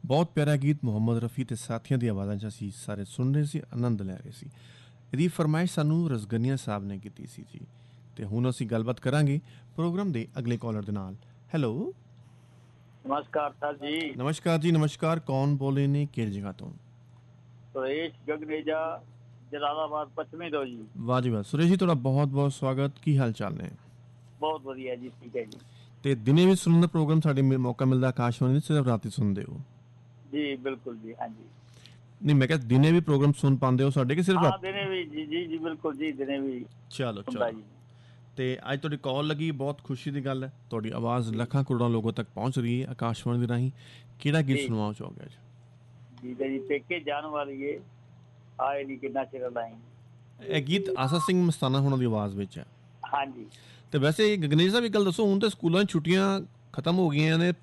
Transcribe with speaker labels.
Speaker 1: ਬਹੁਤ ਪਿਆਰਾ ਗੀਤ ਮੁਹੰਮਦ ਰਫੀ ਤੇ ਸਾਥੀਆਂ ਦੀ ਆਵਾਜ਼ਾਂ 'ਚ ਅਸੀਂ ਸਾਰੇ ਸੁਣ ਰਹੇ ਸੀ, ਆਨੰਦ ਲੈ ਰਹੇ ਸੀ। ਇਹਦੀ ਫਰਮਾਇਸ਼ ਸਾਨੂੰ ਰਸਗਨੀਆ ਸਾਹਿਬ ਨੇ ਕੀਤੀ ਸੀ ਜੀ। ਤੇ ਹੁਣ ਅਸੀਂ ਗੱਲਬਾਤ ਕਰਾਂਗੇ ਪ੍ਰੋਗਰਾਮ ਦੇ ਅਗਲੇ ਕਾਲਰ ਦੇ ਨਾਲ। ਹੈਲੋ,
Speaker 2: ਨਮਸਕਾਰ ਸਰ ਜੀ।
Speaker 1: ਨਮਸਕਾਰ ਜੀ, ਨਮਸਕਾਰ। ਕੌਣ ਬੋਲੇ ਨੇ, ਕਿਹੜੀ ਜਗ੍ਹਾ ਤੋਂ?
Speaker 2: ਸੁਰੇਸ਼ ਗਗਨੇਜਾ, ਜਲਾਲਾਬਾਦ ਪੱਛਮੀ ਤੋਂ ਜੀ।
Speaker 1: ਵਾਹ ਜੀ ਵਾਹ, ਸੁਰੇਸ਼ ਜੀ ਤੁਹਾਡਾ ਬਹੁਤ ਬਹੁਤ ਸਵਾਗਤ। ਕੀ ਹਾਲ ਚਾਲ ਨੇ?
Speaker 2: ਬਹੁਤ ਵਧੀਆ ਜੀ, ਠੀਕ ਹੈ ਜੀ।
Speaker 1: ਤੇ ਦਿਨੇ ਵੀ ਸੁਣਨ ਦਾ ਪ੍ਰੋਗਰਾਮ ਸਾਡੇ ਮੌਕਾ ਮਿਲਦਾ ਆਕਾਸ਼ਵਾਣੀ, ਸਿਰਫ ਰਾਤੀ ਸੁਣਦੇ ਹੋ?
Speaker 2: ਜੀ ਬਿਲਕੁਲ ਜੀ, ਹਾਂਜੀ।
Speaker 1: ਨਹੀਂ, ਮੈਂ ਕਿਹਾ ਦਿਨੇ ਵੀ ਪ੍ਰੋਗਰਾਮ ਸੁਣ ਪਾਉਂਦੇ ਹੋ ਸਾਡੇ, ਕਿ ਸਿਰਫ
Speaker 2: ਹਾਂ,
Speaker 1: ਰਾਤ?
Speaker 2: ਦਿਨੇ ਵੀ ਜੀ, ਜੀ ਜੀ ਬਿਲਕੁਲ ਜੀ, ਦਿਨੇ ਵੀ
Speaker 1: ਚਲੋ
Speaker 2: ਹੁੰਦਾ
Speaker 1: ਚਲੋ।
Speaker 2: ਜੀ।
Speaker 1: ਤੇ ਅੱਜ ਤੁਹਾਡੀ ਕਾਲ ਲੱਗੀ, ਬਹੁਤ ਖੁਸ਼ੀ ਦੀ ਗੱਲ ਹੈ। ਤੁਹਾਡੀ ਆਵਾਜ਼ ਲੱਖਾਂ ਕਰੋੜਾਂ ਲੋਕਾਂ ਤੱਕ ਪਹੁੰਚ ਰਹੀ ਹੈ ਆਕਾਸ਼ਵਾਣੀ ਦੇ ਰਾਹੀਂ। ਕਿਹੜਾ ਗੀਤ
Speaker 2: ਜੀ
Speaker 1: ਸੁਣਵਾਉਣਾ ਚਾਹੋਗੇ ਅੱਜ?
Speaker 2: ਜੀ ਜੀ ਪੇਕੇ ਜਾਣ ਵਾਲੀ ਏ, ਆਏ ਨਹੀਂ ਕਿੰਨਾ ਚਿਰ ਲਾਈ।
Speaker 1: ਇਹ ਗੀਤ ਆਸਾ ਸਿੰਘ ਮਸਤਾਨਾ ਹੋਣਾ ਦੀ ਆਵਾਜ਼ ਵਿੱਚ ਹੈ।
Speaker 2: ਹਾਂਜੀ।
Speaker 1: ਤੇ ਵੈਸੇ ਗਗਨੇਸ਼ ਸਾਹਿਬ ਇੱਕ ਗੱਲ ਦੱਸੋ, ਹੁਣ ਤਾਂ ਸਕੂਲਾਂ 'ਚ ਛੁੱਟੀਆਂ ਖਤਮ ਹੋ ਗਈਆਂ ਨੇ,